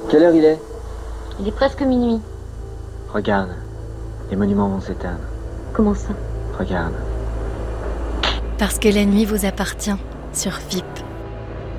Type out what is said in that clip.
Quelle heure il est? Il est presque minuit. Regarde, les monuments vont s'éteindre. Comment ça? Regarde. Parce que la nuit vous appartient sur VIP.